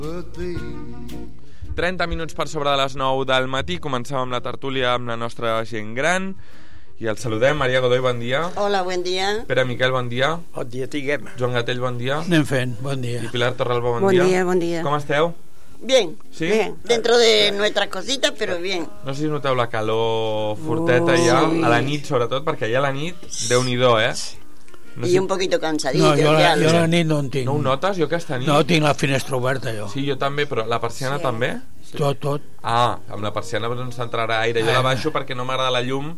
30 minuts per sobre de les 9 del matí. Comencem amb la tertúlia amb la nostra gent gran i el saludem. Maria Godoy, bon dia. Hola, buen dia. Pere Miquel, bon dia. Bon dia, tinguem. Joan Gatell, bon dia. Anem fent, bon dia. I Pilar Torralba, bon Buen dia. día, buen día. Com esteu? Bien, ¿Sí? bien. Dentro de nuestras cositas, pero bien. No sé si noteu la calor forteta ja, a la nit sobretot, perquè ja a la nit, Déu-n'hi-do, No Y sé... un poquito cansadito. No, jo ya, la nit no en tinc. No ho notes, jo aquesta nit? No, tinc la finestra oberta, jo. Sí, jo també, però la persiana Sí. també? Tot. Ah, amb la persiana doncs s'entrarà aire. Jo la baixo perquè no m'agrada la llum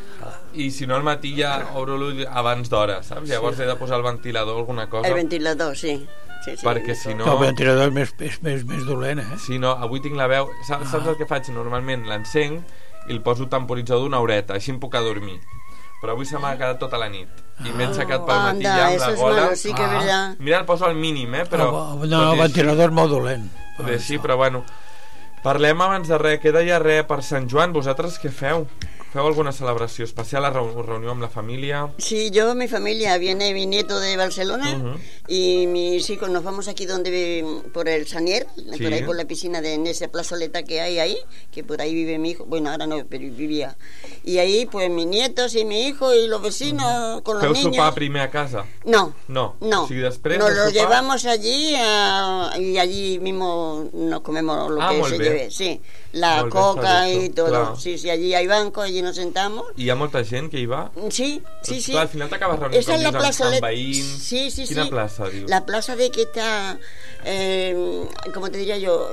i si no al matí ja obro l'ull abans d'hora, saps? Llavors he de posar el ventilador o alguna cosa. El ventilador, sí. Sí. Perquè si no... No, el ventilador és més dolent, Si no, avui tinc la veu... Saps el que faig? Normalment l'encenc i el poso temporitzador d'una horeta, així em puc adormir. Però avui se m'ha quedat tota la nit. I m'he aixecat pel matí ja amb la gola. Malo, sí que és verdad. Mira, el poso al mínim, però... No, el ventilador és molt dolent. Sí, però bueno... Parlem abans de res, queda ja res per Sant Joan. Vosaltres què feu? ¿Feu alguna celebració especial, a reunió amb la familia? Sí, yo, mi familia, viene mi nieto de Barcelona y mis hijos, nos vamos aquí por el Sanier, sí. Por ahí por la piscina, en esa plazoleta que hay ahí, que por ahí vive mi hijo, bueno, ahora no, pero vivía. Y ahí, pues, mis nietos y mi hijo y los vecinos con los niños. ¿Feu sopar primer a casa? No. O sigui, després nos de lo sopar... llevamos allí y allí mismo nos comemos lo que se lleve, sí. La coca y todo, claro. Sí, allí hay bancos, allí nos sentamos. ¿Y hi ha molta gent que hi va? Sí. Clar, al final t'acabes reunint Esa es la plaza amb veïns. Sí. Quina plaça, dius? La plaza de que está, ¿cómo te diría yo?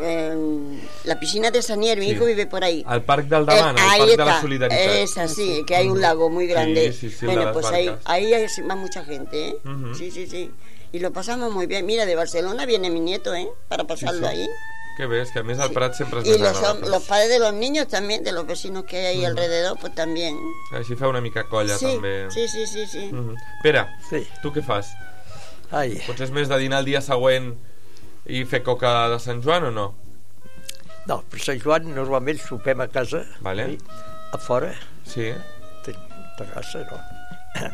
La piscina de Sanier, mi hijo vive por ahí. Al parc del davant, al parc de la Solidaritat. Esa, sí, que hay un lago muy grande. Sí, bueno, pues ahí va mucha gente, ¿eh? Sí. Y lo pasamos muy bien. Mira, de Barcelona viene mi nieto, para pasarlo ahí. Que ves, que a més el Prat sempre és y més agradable. los padres de los niños también, de los vecinos que hay ahí alrededor, pues también. Així fa una mica colla, també. Sí. Pere, Sí. tu què fas? Ai, Potser és més de dinar el dia següent i fer coca de Sant Joan o no? no, per Sant Joan normalment sopem a casa, Vale. a fora, Sí. terrassa, no?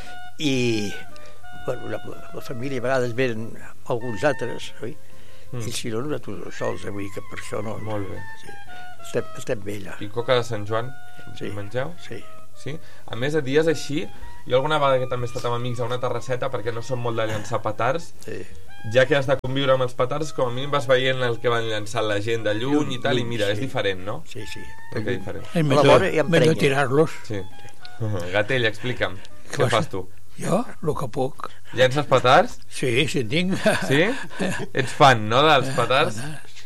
I, bueno, la família a vegades venen alguns altres, oi? I si no, nosaltres sols, vull dir que per això no... Molt bé. Sí, estem bé allà. I coca de Sant Joan? Sí. Mengeu? Sí. Sí? A més, a dies així, jo alguna vegada que també he estat amb amics a una terrasseta, perquè no som molt de llançar petards, Sí. ja que has de conviure amb els petards, com a mínim vas veient el que van llançant la gent de lluny i tal, i mira, és diferent, no? Sí. És diferent. És la vora i millor emprenya. tirar-los. Sí. Gatell, explica'm, què fas tu? Jo, el que puc. Llences petards? Sí, en tinc. Sí? Ets fan, no, dels petards?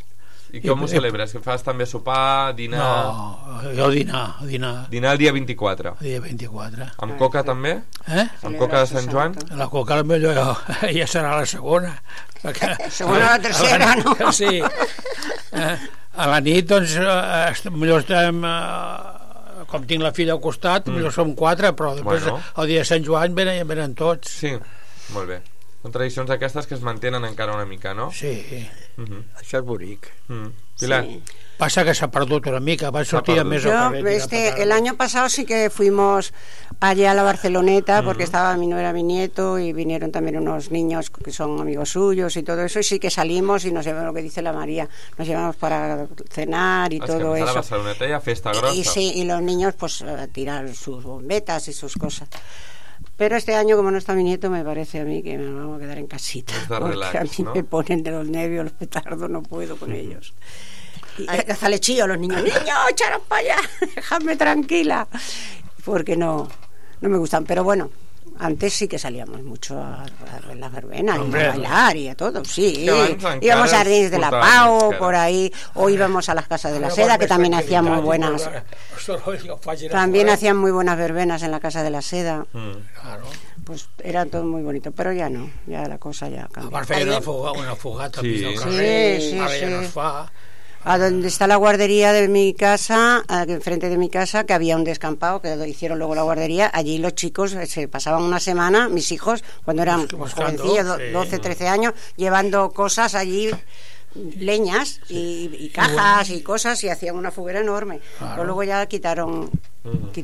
I com ho celebres? Que fas també sopar, dinar... No, jo dinar. Dinar el dia 24. El dia 24. Amb coca també? Amb coca de Sant Joan? La coca millor ja serà la segona. Segona o la tercera, no? Sí. A la nit, doncs, millor estem... com tinc la filla al costat, millor som 4, però després el dia de Sant Joan venen tots. Sí, molt bé. Són tradicions aquestes que es mantenen encara una mica, ¿no? Sí. Això és bonic. Pilar. Sí. Pasa que se ha perdido la mica, va a sortir més Yo, el año pasado sí que fuimos allá a la Barceloneta porque estaba mi nuera, mi nieto, y vinieron también unos niños que son amigos suyos y todo eso, y sí que salimos y nos llevamos, lo que dice la María, nos llevamos para cenar y todo eso. A la Barceloneta ya festa grossa. Y sí, y los niños pues a tirar sus bombetas y sus cosas. Pero este año, como no está mi nieto, me parece a mí que me vamos a quedar en casita, porque relax, a mí me ponen de los nervios los petardos, no puedo con ellos. Y hasta le chillo a los niños, echaros para allá, dejadme tranquila, porque no me gustan. Pero bueno, antes sí que salíamos mucho a las verbenas, y a bailar y a todo, sí. Íbamos a Jardines de la Pau, por ahí, o íbamos a las Casas de la Seda, que también hacían muy buenas. También hacían muy buenas verbenas en la Casa de la Seda. Pues era todo muy bonito, però ja no, ja la cosa ja canvia. A part feia una fogata sí. al carrer, sí, ara ja no es fa. A donde está la guardería de mi casa, enfrente de mi casa, que había un descampado, que hicieron luego la guardería, allí los chicos se pasaban una semana, mis hijos, cuando eran jovencillos, 12, 13 años, llevando cosas allí, leñas y cajas y cosas, y hacían una foguera enorme. Pero luego ya quitaron que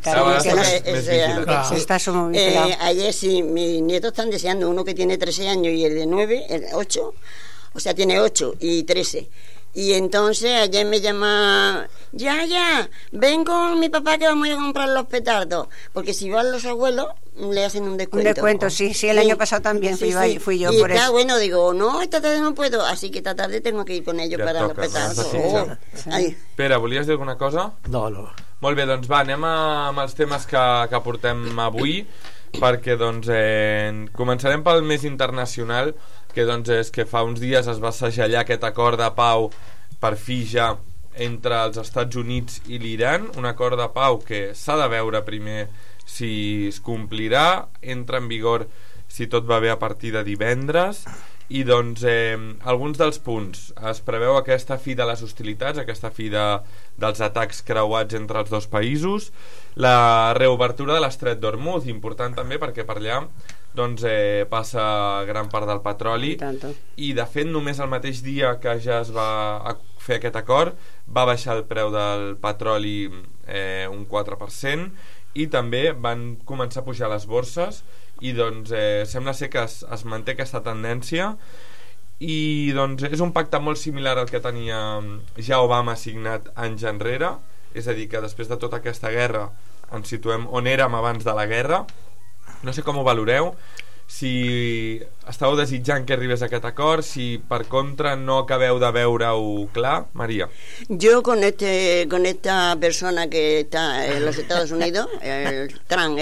está eso muy pelado. Ayer sí, mis nietos están deseando, uno que tiene 13 años y el de 9, el 8, o sea, tiene 8 y 13. Y entonces ayer me llama, ya, ven con mi papá que vamos a comprar los petardos, porque si van los abuelos le hacen un descuento. Un descuento, sí, el año pasado también fui yo y por eso. Bueno, digo, no, esta tarde no puedo, así que esta tarde tengo que ir con ellos para los petardos. Pere, volies dir alguna cosa? No. Molt bé, doncs va, anem amb els temes que portem avui, perquè doncs començarem pel més internacional, que doncs és que fa uns dies es va segellar aquest acord de pau per fi ja entre els Estats Units i l'Iran, un acord de pau que s'ha de veure primer si es complirà, entra en vigor si tot va bé a partir de divendres, i doncs alguns dels punts: es preveu aquesta fi de les hostilitats, aquesta fi dels atacs creuats entre els dos països, la reobertura de l'estret d'Hormuz, important també perquè per allà doncs passa gran part del petroli, i de fet només el mateix dia que ja es va fer aquest acord va baixar el preu del petroli un 4%, i també van començar a pujar les borses, i doncs sembla ser que es manté aquesta tendència, i doncs és un pacte molt similar al que tenia ja Obama signat anys enrere, és a dir, que després de tota aquesta guerra ens situem on érem abans de la guerra. No sé com ho valoreu, si estàveu desitjant que arribés a aquest acord, si per contra no acabeu de veure-ho clar. María. Yo con esta persona que está en los Estados Unidos, el Trump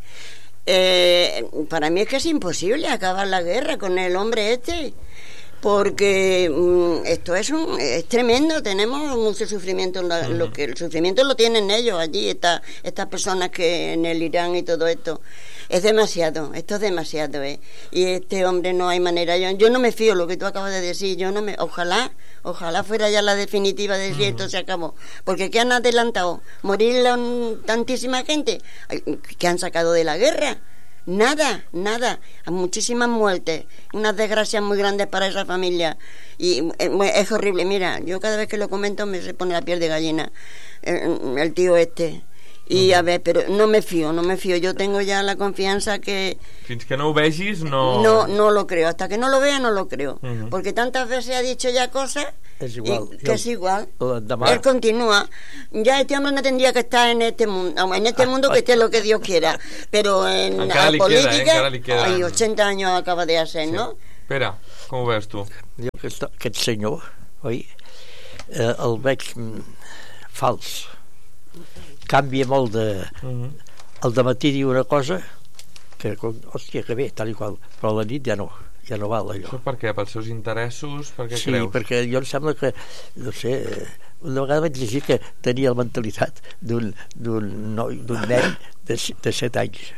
para mí es que es imposible acabar la guerra con el hombre porque esto es tremendo. Tenemos mucho sufrimiento, lo que el sufrimiento lo tienen ellos allí, estas personas que en el Irán y todo esto. Es demasiado, esto es demasiado, y este hombre no hay manera. Yo no me fío, lo que tú acabas de decir, ojalá fuera ya la definitiva de si esto se acabó, porque ¿qué han adelantado? Morir tantísima gente que han sacado de la guerra. Nada, muchísimas muertes, unas desgracias muy grandes para esa familia, y es horrible. Mira, yo cada vez que lo comento me se pone la piel de gallina, el tío y a ver, pero no me fío, yo tengo ya la confianza que fins que no ho vegis no lo creo, hasta que no lo vea no lo creo, porque tantas veces ha dicho ya cosas es igual. Él continúa. Ya este hombre no tendría que estar en este mundo, que esté lo que Dios quiera, pero en la política hay 80 años acaba de hacer, ¿no? Espera, com ho veus tu? Jo aquest senyor, oi, el veig fals, canvia molt el dematí diu una cosa que, hòstia, que bé, tal i qual, però a la nit ja no val allò. Això per què? Pels seus interessos? Per què sí, creus? Sí, perquè jo em sembla que, no sé, una vegada vaig llegir que tenia la mentalitat d'un nen de 7 anys.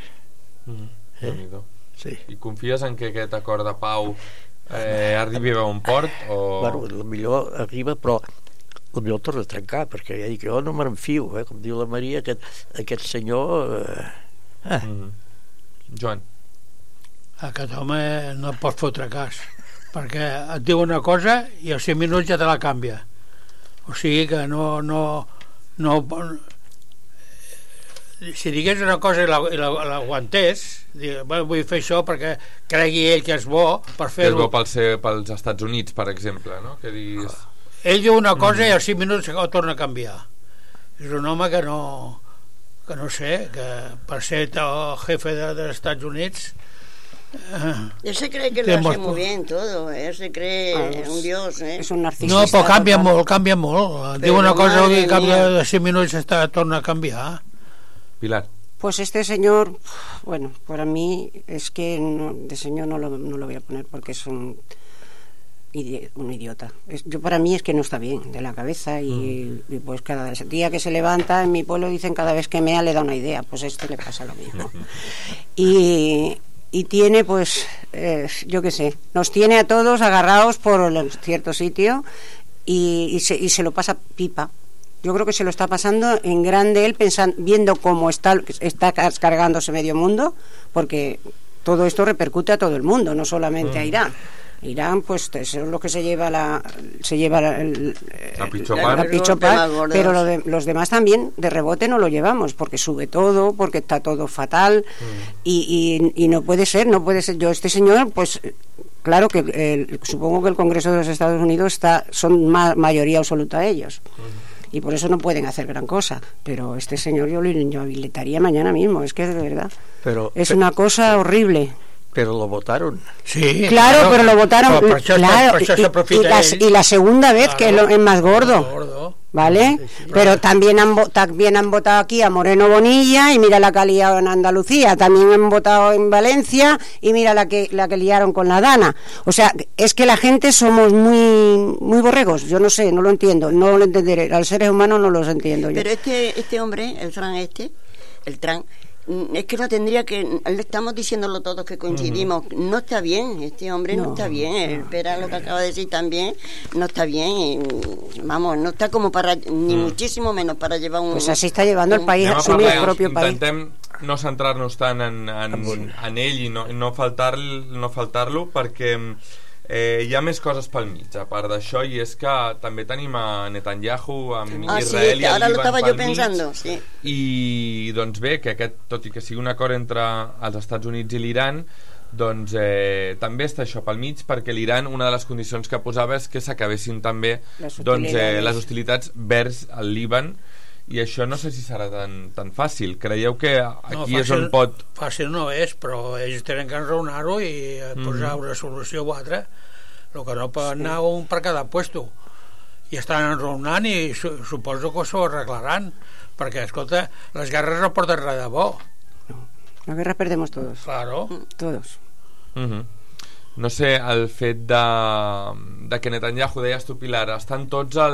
Sí. I confies en que aquest acord de pau arribi a un port? Bueno, millor arriba, però potser torna a trencar, perquè ja dic, jo no me'n fio, com diu la Maria, aquest senyor... Joan. Aquest home no et pot fotre cas, perquè et diu una cosa i als 5 minuts ja te la canvia. O sigui que no si digués una cosa i l'aguantés, vull fer això perquè cregui ell que és bo per fer-ho. Que és bo pels Estats Units, per exemple, no? Que diguis... Ell diu una cosa i als 5 minuts ho torna a canviar. És un home que no sé, que per ser el jefe dels Estats Units él se cree que lo hace muy bien todo, él se cree un dios, es un narcisista. No, però canvia molt. Diu una cosa i canvia de 5 minuts torna a canviar. Pilar. Pues este señor, bueno, para mí es que de señor no lo voy a poner porque es un idiota. Para mí es que no está bien de la cabeza y pues cada día que se levanta, en mi pueblo dicen cada vez que mea le da una idea, pues a este le pasa lo mismo. Y tiene pues yo qué sé, nos tiene a todos agarrados por cierto sitio y se lo pasa pipa. Yo creo que se lo está pasando en grande él, viendo cómo está cargándose medio mundo, porque todo esto repercute a todo el mundo, no solamente a Irán. Irán, pues eso es lo que se lleva la pichopar, pero los demás también de rebote no lo llevamos, porque sube todo, porque está todo fatal y no puede ser. Yo este señor, pues claro que supongo que el Congreso de los Estados Unidos son mayoría absoluta de ellos. Y por eso no pueden hacer gran cosa. Pero este señor yo lo inhabilitaría mañana mismo, es que de verdad. Es una cosa horrible. Pero lo votaron. Sí, claro, pero lo votaron. Claro, y la segunda vez, claro, que es más gordo. ¿Vale? Sí, pero también han votado aquí a Moreno Bonilla y mira la que ha liado en Andalucía, también han votado en Valencia y mira la que liaron con la Dana. O sea, es que la gente somos muy borregos, yo no sé, no lo entiendo, no lo entenderé, a los seres humanos no los entiendo yo. Pero este hombre, el Trump, es que no tendría que, le estamos diciéndolo todos que coincidimos, no está bien, este hombre no está bien, espera lo que acaba de decir también, no está bien, y, vamos, no está como para, ni muchísimo menos para llevar un... Pues así está llevando el país, a su propio país. Intentem no centrar-nos tant en ell i no faltar-lo perquè hi ha més coses pel mig a part d'això, i és que també tenim a Netanyahu amb Israel i el Líban pel mig, i doncs bé, que aquest, tot i que sigui un acord entre els Estats Units i l'Iran, doncs també està això pel mig, perquè l'Iran, una de les condicions que posava és que s'acabessin també les hostilitats vers el Líban, i això no sé si serà tan fàcil. Creieu que aquí és on pot... Fàcil no és, però ells tenen que enraonar-ho i posar una solució o altra. El que no pot anar un per cada puesto. I estan enraonant i suposo que s'ho arreglaran, perquè, escolta, les guerres no porten res de bo. No, la guerra perdemos todos. Claro. Todos. No sé, el fet de que Netanyahu, deies tu, Pilar, estem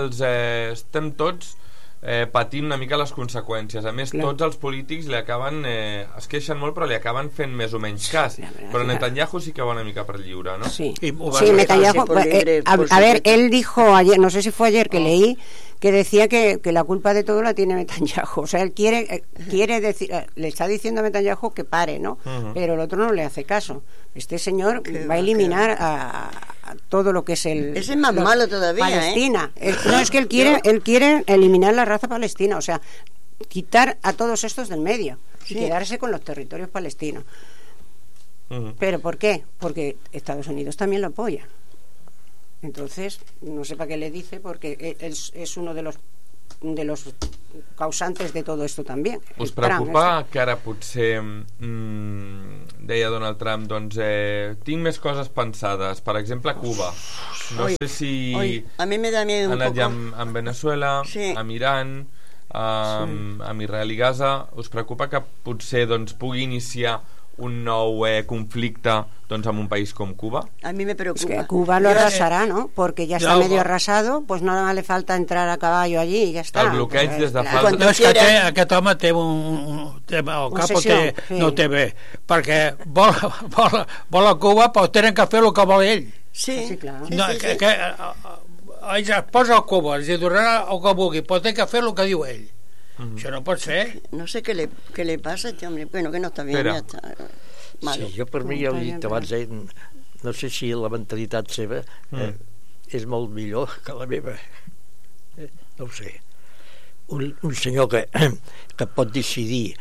tots patint una mica les conseqüències. A més, tots els polítics li acaben es queixen molt, però li acaben fent més o menys cas. Però Netanyahu sí que va una mica per lliure, ¿no? Sí, Netanyahu, a ver, él dijo ayer, no sé si fue ayer que leí, que decía que la culpa de todo la tiene Netanyahu. O sea, él quiere decir, le está diciendo a Netanyahu que pare, ¿no? Pero el otro no le hace caso. Este señor va a eliminar a todo lo que es el... Ese es más malo todavía, Palestina. No, es que él quiere eliminar la raza palestina, o sea, quitar a todos estos del medio y quedarse con los territorios palestinos. ¿Pero por qué? Porque Estados Unidos también lo apoya. Entonces, no sé para qué le dice, porque es uno de los causantes de todo esto també. Us preocupa que ara potser deia Donald Trump, doncs tinc més coses pensades, per exemple Cuba, no sé si a mi me da miedo un poco amb Venezuela, amb Iran, amb Israel i Gaza. Us preocupa que potser doncs pugui iniciar un nou conflicte doncs amb un país com Cuba? A mí me preocupa. Es que Cuba lo arrasará, ¿no? Porque ya está medio arrasado, pues nada le falta entrar a caballo allí y ya está. El bloqueig des de fa... No, és que aquest home té un tema al cap, no té bé, perquè vol a Cuba, però tenen que fer el que vol ell. Sí, clar. Ell es posa a Cuba, els donarà el que vulgui, però té que fer el que diu ell. Això no pot ser. No sé qué le pasa a este hombre. Bueno, que no está bien, ya está malo. Sí, jo per mi ja ho he dit abans, no sé si la mentalitat seva és molt millor que la meva. No ho sé. Un senyor que pot decidir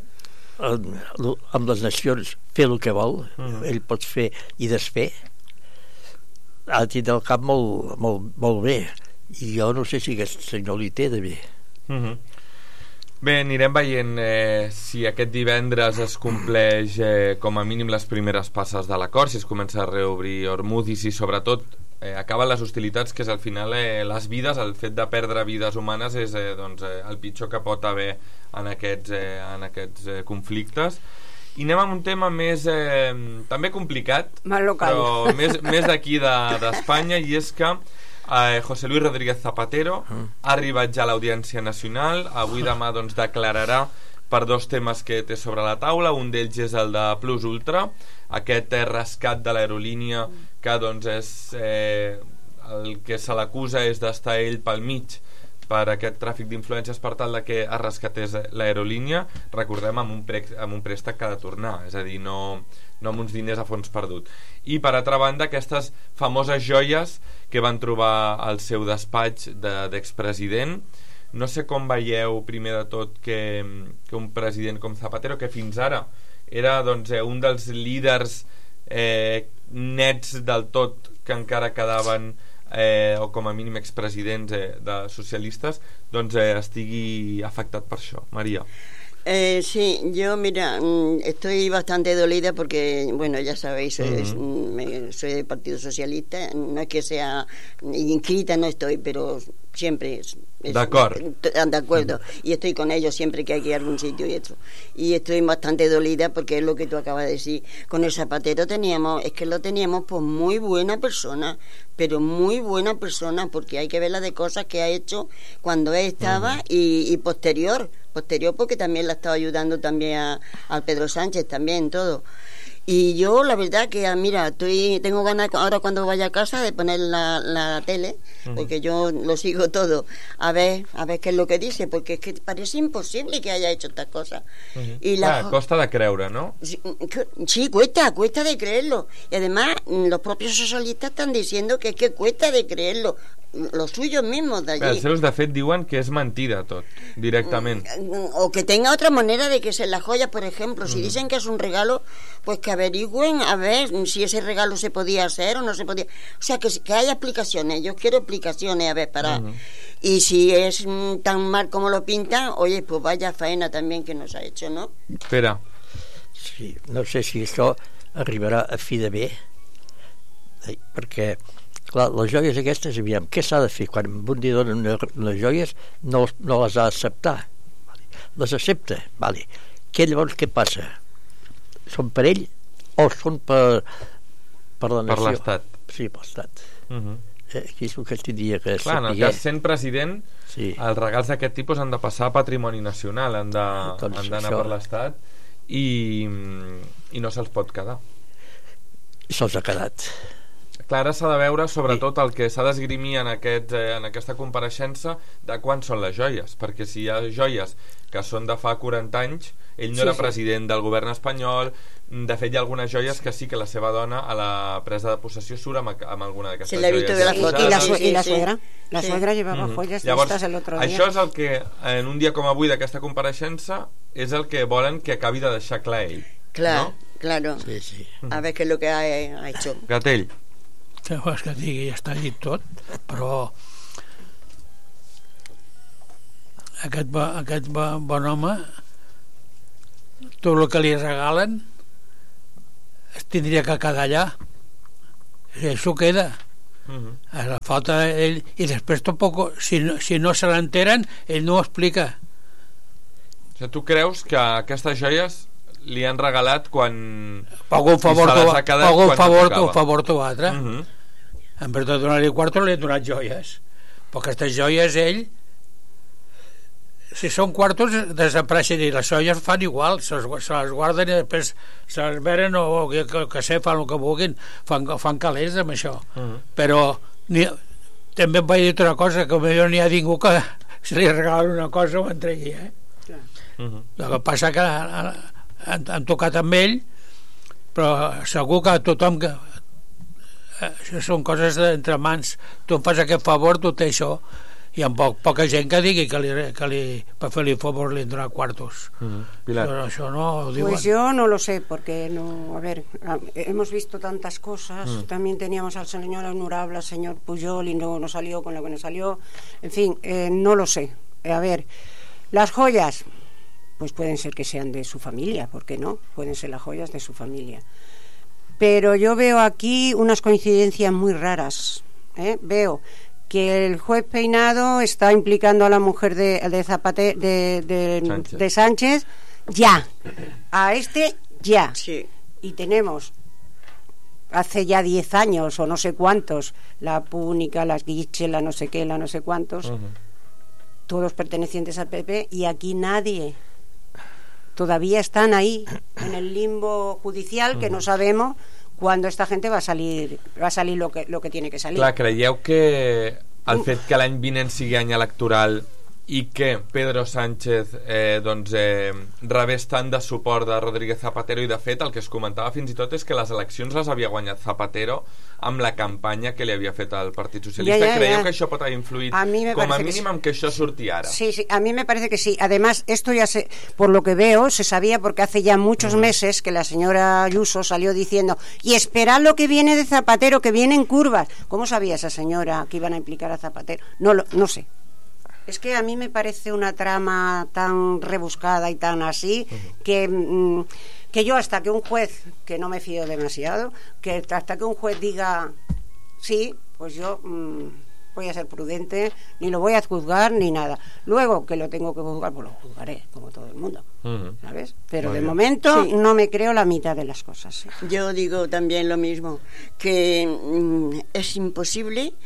amb les nacions fer el que vol, ell pot fer i desfer, ha de tenir el cap molt bé, i jo no sé si aquest senyor li té de bé. Bé, anirem veient si aquest divendres es compleix com a mínim les primeres passes de l'acord, si es comença a reobrir Hormuz i si sobretot acaben les hostilitats, que és al final les vides, el fet de perdre vides humanes és el pitjor que pot haver en aquests conflictes. I anem amb un tema més també complicat, però més d'aquí d'Espanya, i és que José Luis Rodríguez Zapatero ha arribat ja a l'Audiència Nacional. Avui demà declararà per dos temes que té sobre la taula. Un d'ells és el de Plus Ultra, aquest rescat de l'aerolínia que és el que se l'acusa és d'estar ell pel mig per aquest tràfic d'influències per tal de que es rescatés l'aerolínia, recordem, amb un préstec que ha de tornar, és a dir, no amb uns diners a fons perdut. I per altra banda, aquestes famoses joies que van trobar al seu despatx d'expresident. No sé com veieu, primer de tot, que un president com Zapatero, que fins ara era un dels líders nets del tot que encara quedaven o com a mínim expresidents de socialistes, doncs estigui afectat per això. María. Sí, yo mira, estoy bastante dolida porque, bueno, ya sabéis, soy del Partido Socialista, no es que sea inscrita, no estoy, pero siempre de acuerdo, y estoy con ellos siempre que hay que ir a algún sitio y esto, y estoy bastante dolida porque es lo que tú acabas de decir. Con el Zapatero lo teníamos pues muy buena persona, pero muy buena persona, porque hay que ver las de cosas que ha hecho cuando él estaba y posterior porque también la estaba ayudando también al Pedro Sánchez también todo. Y yo la verdad que mira, tengo ganas ahora cuando vaya a casa de poner la tele, porque yo lo sigo todo, a ver qué es lo que dice, porque es que parece imposible que haya hecho estas cosas. Y costa de creure, ¿no? Sí, cuesta de creerlo. Y además los propios socialistas están diciendo que es que cuesta de creerlo, los suyos mismos de allí. Els seus de fet diuen que és mentida tot, directament. O que tenga otra manera de que se las joyas, por ejemplo, si dicen que es un regalo, pues que averigüen a ver si ese regalo se podía hacer o no se podía. O sea, que haya explicaciones. Yo quiero explicaciones, a ver, para... Y si es tan mal como lo pintan, oye, pues vaya faena también que nos ha hecho, ¿no? Espera. Sí, no sé si això arribarà a fi de bé, perquè clar, les joies aquestes, aviam, què s'ha de fer? Quan un dia donen unes joies, no les ha d'acceptar. Les accepta, vale. Llavors què passa? Són per ell o són per la nació? Per l'Estat. Sí, per l'Estat. Aquí és el que tindria que clar, en el cas sent president, els regals d'aquest tipus han de passar a patrimoni nacional, han d'anar per l'Estat i no se'ls pot quedar. Se'ls ha quedat. Clar, ara s'ha de veure sobretot el que s'ha d'esgrimir en aquesta compareixença de quan són les joies, perquè si hi ha joies que són de fa 40 anys, ell no era president del govern espanyol, de fet hi ha algunes joies que sí que la seva dona a la presa de possessió surt amb alguna d'aquestes joies. Y la suegra. La suegra llevaba joyas de estas el otro día. Això és el que en un dia com avui d'aquesta compareixença és el que volen que acabi de deixar clar ell. Claro, ¿no? Claro. Sí. A ver qué es lo que ha hecho. Gatell. Que vols que digui, ja està dit tot, però aquest bon home, tot el que li regalen es tindria que quedar allà, i això queda. A la falta d'ell, i després tampoc, si no se l'enteren, ell no ho explica. O sigui, tu creus que aquestes joies li han regalat quan... Pago un favor tu altre. En vez de donar-li quartos, li han donat joies. Però aquestes joies, ell, si són quartos, desapareixen, i les joies fan igual, se les guarden i després se les veren o que sé, fan el que vulguin, fan calés amb això. Però també em vaig dir una cosa, que potser n'hi ha ningú que si li regalen una cosa ho entregui, el que passa que han tocat amb ell, però segur que tothom això són coses entre mans, tu em fas aquest favor, tu té això, i hi ha poca gent que digui que per fer-li favor li han donat quartos. Pilar. Pero això no ho diuen. Pues yo no lo sé, porque no, a ver, hemos visto tantas cosas, también teníamos al señor honorable, al señor Pujol, y no salió con lo que nos salió, en fin, no lo sé. A ver, las joyas, pues pueden ser que sean de su familia, ¿por qué no? Pueden ser las joyas de su familia. Pero yo veo aquí unas coincidencias muy raras. Veo que el juez Peinado está implicando a la mujer de Sánchez, ya. A este, ya. Sí. Y tenemos, hace ya 10 años o no sé cuántos, la Púnica, las Guiche, la no sé qué, la no sé cuántos, todos pertenecientes al PP, y aquí nadie. Todavía están ahí en el limbo judicial, que no sabemos cuándo esta gente va a salir lo que tiene que salir. Clar, creieu que el fet que l'any vinent sigui any electoral i que Pedro Sánchez rebés tant de suport de Rodríguez Zapatero, i de fet el que es comentava fins i tot és que les eleccions les havia guanyat Zapatero amb la campanya que li havia fet al Partit Socialista. ¿Creieu que això pot haver influït com a mínim en que això surti ara? Sí, a mí me parece que sí. Además, esto ya por lo que veo, se sabía porque hace ya muchos meses que la señora Ayuso salió diciendo, y esperad lo que viene de Zapatero, que viene en curvas. ¿Cómo sabía esa señora que iban a implicar a Zapatero? No sé. Es que a mí me parece una trama tan rebuscada y tan así que yo hasta que un juez, que no me fío demasiado, que hasta que un juez diga sí, pues yo voy a ser prudente, ni lo voy a juzgar ni nada. Luego que lo tengo que juzgar, pues lo juzgaré, como todo el mundo, ¿sabes? Pero de momento no me creo la mitad de las cosas. ¿Sí? Yo digo también lo mismo, que es imposible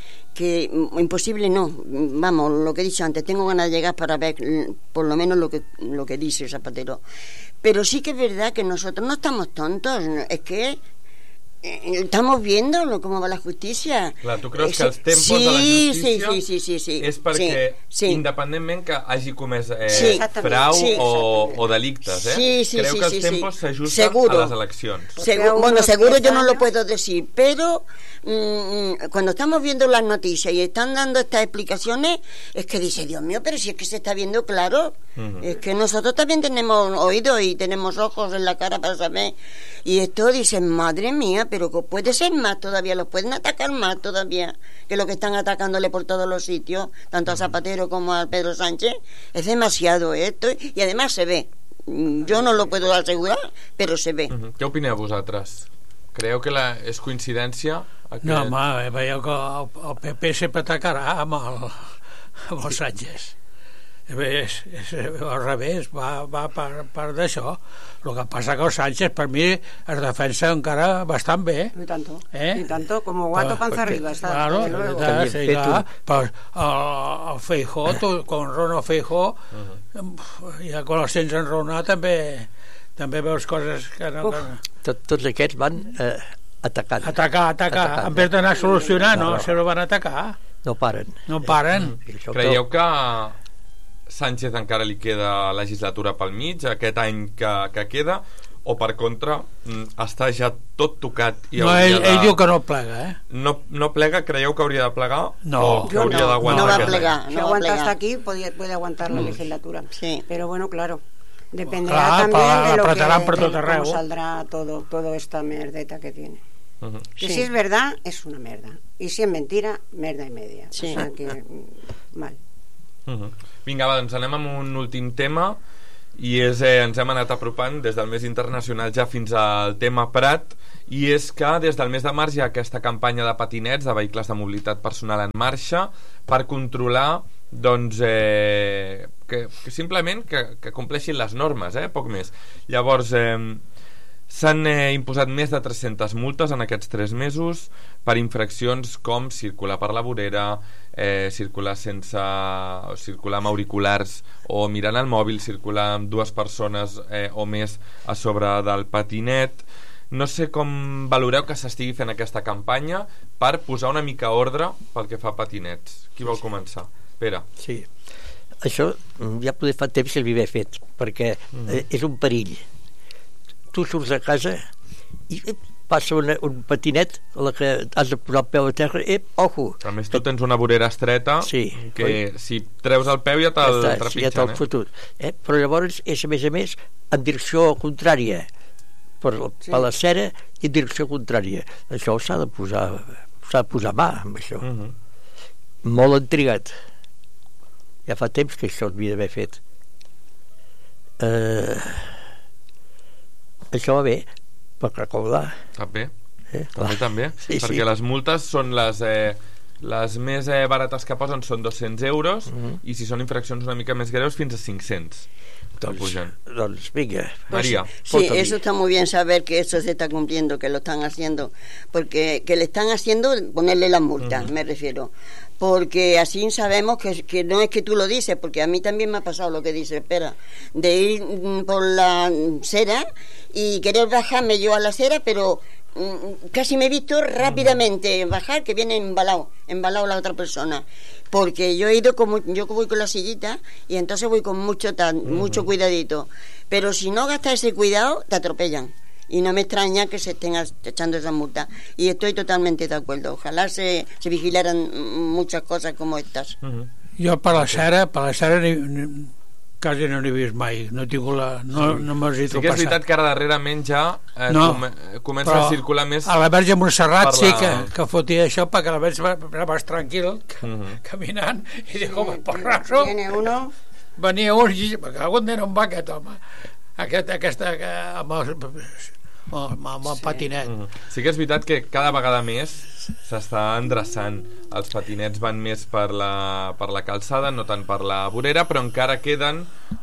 no, vamos, lo que he dicho antes, tengo ganas de llegar para ver por lo menos lo que dice Zapatero, pero sí que es verdad que nosotros no estamos tontos, es que estamos viendo cómo va la justicia. Clar, tu creus que els tempos de la justícia sí, és perquè independentment que hagi comès frau o delictes, creu que els tempos s'ajusten a les eleccions? Seguro yo no lo puedo decir, pero cuando estamos viendo las noticias y están dando estas explicaciones, es que dice, Dios mío, pero si es que se está viendo claro, es que nosotros también tenemos oídos y tenemos ojos en la cara para saber, y esto dicen, madre mía, pero puede ser más todavía, los pueden atacar más todavía que lo que están atacándole por todos los sitios, tanto a Zapatero como a Pedro Sánchez. Es demasiado esto, y además se ve. Jo no lo puedo asegurar, però se ve. Què opineu vosaltres? Creieu que és coincidència? No, home, veieu que el PP sempre atacarà amb el Sánchez. És al revés, va per d'això. El que passa que el Sánchez per mi es defensa encara bastant bé. Y tanto, como gato panza arriba está. Claro, el Feijóo, con Ronald Feijóo, ja quan els tens enraonar també veus coses que no... Tots aquests van atacant. Atacar. En vez d'anar solucionant, no, se lo van atacar. No paren. Creieu que Sánchez encara li queda legislatura pel mig aquest any que queda, o per contra està ja tot tocat i ell diu que no plega, no plega? Creieu que hauria de plegar? No, que hauria d'aguantar? No va a plegar. Si aguanta hasta aquí puede aguantar la legislatura, pero bueno, claro, dependerá también de lo que cómo saldrá todo esta merdeta que tiene. Que si es verdad, es una merda, y si es mentira, merda y media. O sea que mal. Vinga, va, doncs anem amb un últim tema, i és, ens hem anat apropant des del mes internacional ja fins al tema Prat, i és que des del mes de març hi ha aquesta campanya de patinets, de vehicles de mobilitat personal en marxa, per controlar doncs que simplement que compleixin les normes, poc més. Llavors s'han imposat més de 300 multes en aquests 3 mesos per infraccions com circular per la vorera, circular amb auriculars o mirant el mòbil, circular amb 2 persones o més a sobre del patinet. No sé com valoreu que s'estigui fent aquesta campanya per posar una mica ordre pel que fa a patinets. Qui vol començar? Pere. Sí, això ja poder fa temps que l'havia fet, perquè és un perill. Tu surts a casa i passa un patinet a la que has de posar el peu a terra, ojo. A més tu tens una vorera estreta que si treus el peu ja te'l trepitgen. Ja te'l fotut. Però llavors és a més en direcció contrària, per la cera i en direcció contrària. Això s'ha de posar mà amb això. Molt intrigat. Ja fa temps que això havia d'haver fet. Això va bé per recaudar. També. També. Perquè les multes són les més barates que posen són 200 euros y si són infraccions una mica més greus fins a 500. Doncs venga, María. Sí, eso está muy bien saber que eso se está cumpliendo, que lo están haciendo, porque que le están haciendo ponerle las multas, me refiero, porque así sabemos que no es que tú lo dices, porque a mí también me ha pasado lo que dice, espera, de ir por la acera y querer bajarme yo a la acera, pero casi me he visto rápidamente bajar, que viene embalado la otra persona, porque yo voy con la sillita y entonces voy con mucho cuidadito, pero si no gastas ese cuidado te atropellan y no me extraña que se estén echando esas multas, y estoy totalmente de acuerdo. Ojalá se vigilaran muchas cosas como estas. Jo per la Sara quasi no n'he vist mai, no me'ls he Sí que és veritat que ara darrerament ja comença a circular més. A la Verge Montserrat sí que fotia això perquè la veig més tranquil caminant i dic, home, porrasso, venia un i on era on va aquest home, amb el patinet. Sí que és veritat que cada vegada més s'està endreçant. Els patinets van més per la calçada, no tant per la vorera, però encara queden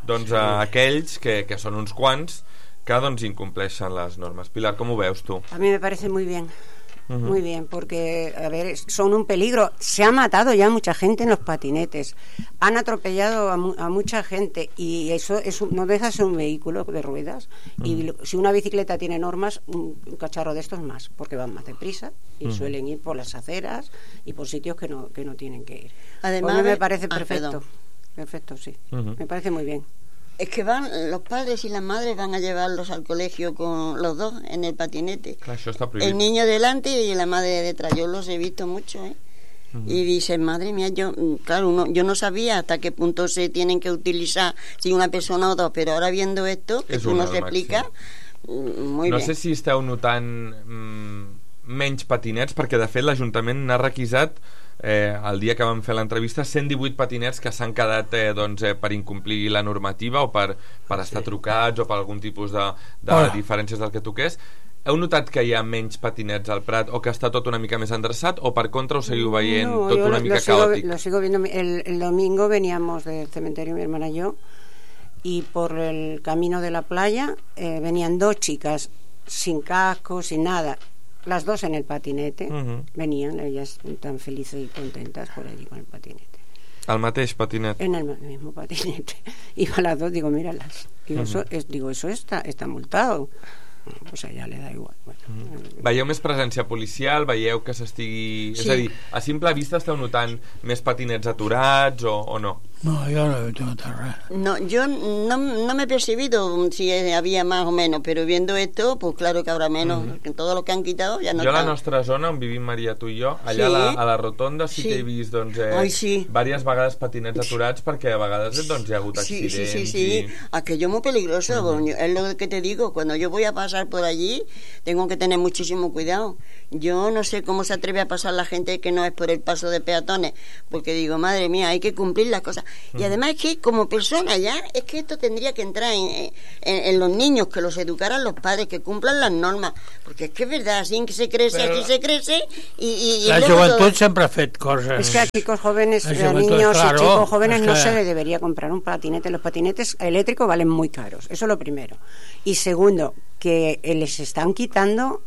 aquells que són uns quants que incompleixen les normes. Pilar, com ho veus tu? A mí me parece muy bien. Muy bien, porque, a ver, son un peligro. Se ha matado ya mucha gente en los patinetes. Han atropellado a mucha gente y eso no deja de ser un vehículo de ruedas. Y si una bicicleta tiene normas, un cacharro de estos más, porque van más deprisa y suelen ir por las aceras y por sitios que no tienen que ir. Además, me parece perfecto. Perfecto, sí. Me parece muy bien. Es que los padres y las madres van a llevarlos al colegio con los dos en el patinete. Claro, eso está prohibido. El niño delante y la madre detrás. Yo los he visto mucho, Y dicen, madre mía, yo no sabía hasta qué punto se tienen que utilizar si una persona o dos, pero ahora viendo esto, que tú nos explicas, muy no bien. No sé si esteu notant menys patinets, perquè de fet l'Ajuntament n'ha requisat el dia que vam fer l'entrevista 118 patinets que s'han quedat per incomplir la normativa o per estar trucats o per algun tipus de diferències del que toqués. Heu notat que hi ha menys patinets al Prat o que està tot una mica més endreçat, o per contra ho seguiu veient tot una mica caòtic? Lo sigo viendo. El domingo veníamos del cementerio mi hermana y yo, y por el camino de la playa venían dos chicas sin casco, sin nada, las dos en el patinete. Venían ellas tan felices y contentas por allí con el patinete. El mateix patinet? En el mismo patinete. Iban las dos, digo, míralas. Digo, eso está multado. Pues a ella le da igual. Veieu més presència policial? Veieu que s'estigui... Sí. És a dir, a simple vista esteu notant més patinets aturats o no? No, yo no he notado res. No, yo no me he percibido si había más o menos, pero viendo esto, pues claro que habrá menos. Todo lo que han quitado ja no jo está. A la nostra zona, on vivim Maria, tu i jo, allà a la rotonda sí que he vist diverses vegades patinets aturats, perquè a vegades hi ha hagut accidents. Sí. Aquello muy peligroso. Es lo que te digo, cuando yo voy a pasar por allí, tengo que tener muchísimo cuidado. Yo no sé cómo se atreve a pasar la gente que no es por el paso de peatones, porque digo, madre mía, hay que cumplir las cosas. Y además es que como persona ya, es que esto tendría que entrar en los niños, que los educaran los padres, que cumplan las normas, porque es que es verdad, así que se crece, aquí se crece y la juventud siempre ha fet cosas. Es que a chicos jóvenes, a niños y chicos jóvenes no se les debería comprar un patinete. Los patinetes eléctricos valen muy caros, eso es lo primero. Y segundo, que les están quitando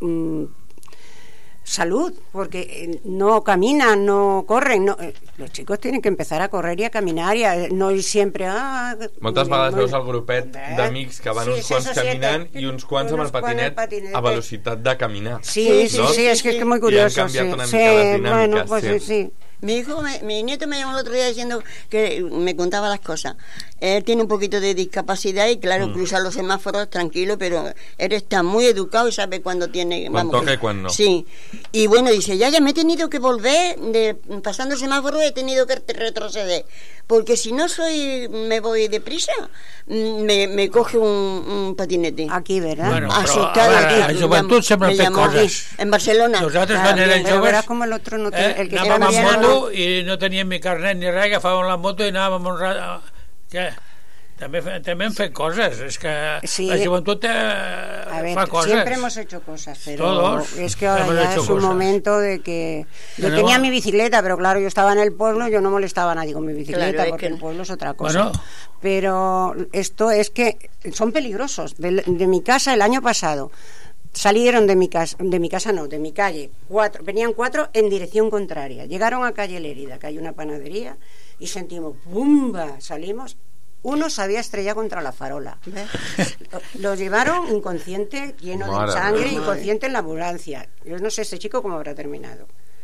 salud, porque no caminan, no corren, los chicos tienen que empezar a correr y a caminar y no ir siempre moltes vegades veus el grupet d'amics que van uns quants caminant i uns quants amb el patinet a velocitat de caminar. Sí, es que es muy curioso. I han canviat una mica les dinàmiques. Pues sí. Mi nieto me llamó el otro día diciendo que me contaba las cosas. Él tiene un poquito de discapacidad y claro, cruza los semáforos tranquilo, pero él está muy educado y sabe cuándo tiene... Cuando toca y cuando no. Sí. Y bueno, dice, ya me he tenido que volver, pasando el semáforo he tenido que retroceder, porque si no me voy deprisa, me coge un patinete. Aquí, ¿verdad? Bueno, la joventut sempre ha fet coses. En Barcelona. Nosaltres quan érem joves como el otro no el que anàvem amb moto i no teníem ni carnet ni res, agafàvem la moto i anàvem un rato... També hem fet cosas, es que la juventud fa cosas. Siempre hemos hecho cosas, pero todos es que ahora ya es un momento de que yo tenía mi bicicleta, pero claro, yo estaba en el pueblo, yo no molestaba a nadie con mi bicicleta, claro, porque el pueblo es otra cosa. Bueno. Pero esto es que son peligrosos. De mi casa el año pasado salieron de mi calle, venían 4 en dirección contraria. Llegaron a calle Lérida, que hay una panadería, y sentimos ¡pumba! Salimos. Uno se había estrellado contra la farola. Lo llevaron inconsciente, lleno de sangre, inconsciente en la ambulancia. Yo no sé este chico cómo habrá terminado.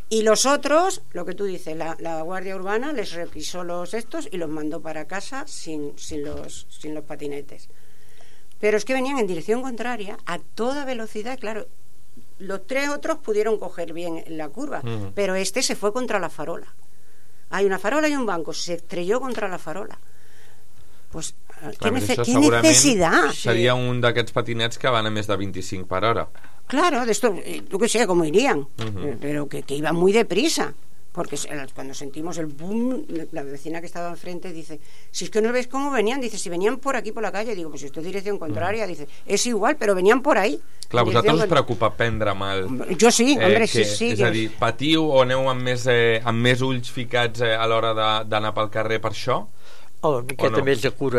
Y los otros, lo que tú dices, la Guardia Urbana les requisó los estos y los mandó para casa sin los patinetes. Pero es que venían en dirección contraria, a toda velocidad, claro. Los 3 otros pudieron coger bien la curva, pero este se fue contra la farola. Hay una farola y un banco, se estrelló contra la farola. Pues, ¿qué necesidad? Seria un d'aquests patinets que van a més de 25 per hora. Claro, de esto, tú que sé cómo irían, pero que iban muy deprisa. Porque cuando sentimos el boom, la vecina que estaba enfrente dice, si es que no ves cómo venían, dice, si venían por aquí por la calle, digo, pues esto es dirección contraria, dice, es igual, però venían por ahí. Clar, vosaltres us preocupa prendre mal. Jo sí, hombre, sí. És a dir, patiu o aneu amb més ulls ficats a l'hora d'anar pel carrer per això? Una miqueta més de cura,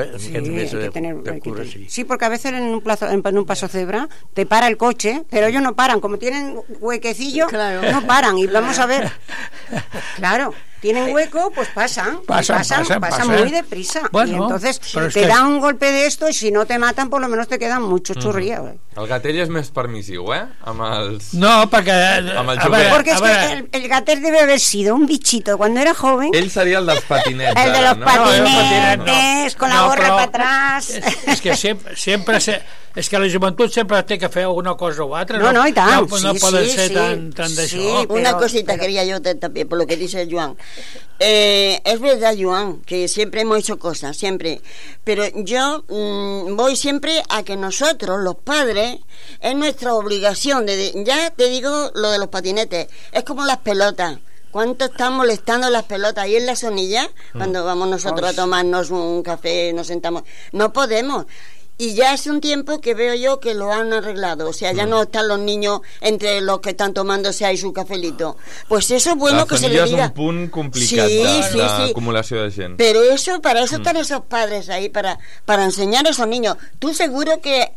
sí. Sí, porque a veces en un paso cebra te para el coche, pero ellos no paran, como tienen huequecillo, claro. No paran, y vamos a ver. Claro, tienen hueco, pues pasan muy deprisa. Bueno, y entonces te dan un golpe de esto y si no te matan, por lo menos te quedan muchos churríos. El gatell és més permissiu, amb els... No, perquè... Porque es que el gatell debe haber sido un bichito cuando era joven. Ell seria el dels patinets. El de los patinetes, con la gorra para atrás. És que sempre... És que la joventut sempre té que fer alguna cosa o altra. No, y tal. No poden ser tan d'això. Sí, una cosita quería yo también, por lo que dice Joan. Es verdad, Joan, que siempre hemos hecho cosas, siempre. Pero yo voy siempre a que nosotros, los padres, es nuestra obligación. Ya te digo lo de los patinetes, es como las pelotas. ¿Cuánto están molestando las pelotas? Ahí en la Sonilla, cuando vamos nosotros a tomarnos un café, nos sentamos. No podemos. Y ya hace un tiempo que veo yo que lo han arreglado. O sea, ya no están los niños entre los que están tomándose ahí su cafelito. Pues eso es bueno que se le diga. És un punt complicat d'acumulació de gent. Pero eso, para eso están esos padres ahí, para enseñar a esos niños. Tú seguro que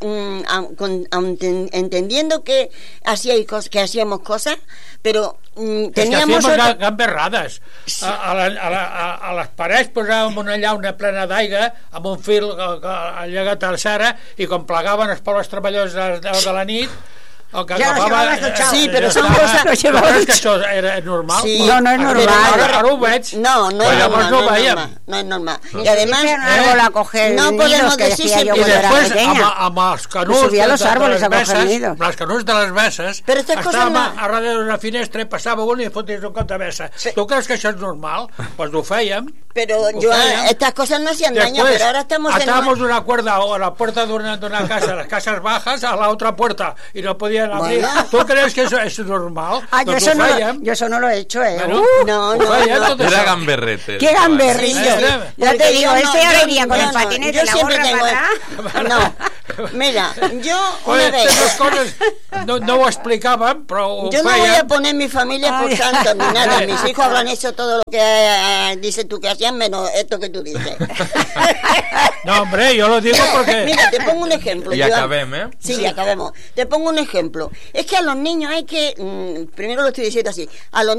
entendiendo que hacíamos cosas, però teníamos... És que fèiem gamberrades. A les parets posàvem una llauna plena d'aigua amb un fil llegat a la cera i quan plegaven els pobres treballadors de la nit el que agafava... Sí, però són coses... Però és que això era normal? Sí, no és normal. Ara ho veig. No es normal. Y además no podemos decir siempre... I després amb els canuts de les veses estàvem a darrere d'una finestra i passava un i fotis un cop de vesa. Tu creus que això és normal? Pues ho fèiem. Pero estas cosas no hacían daño, pero ahora estamos atábamos una cuerda a la puerta de una casa, las casas bajas, a la otra puerta y no podían abrir. Bueno. ¿Tú crees que eso es normal? Yo eso no lo he hecho, Bueno, no. Era gamberrete. ¿Qué gamberrillo? Ya te digo, ahora iría con el patinete, la gorra para atrás. Mira, yo una vez... Estas cosas no ho explicaven, però ho yo no voy a poner mi familia por santo ni nada. Mis hijos habrán hecho todo lo que dices tú que hacían, menos esto que tú dices. No, hombre, yo lo digo porque... Mira, te pongo un ejemplo. Y acabem, ¿eh? Sí, acabemos. Te pongo un ejemplo. Es que a los niños hay que... primero lo estoy diciendo así. A los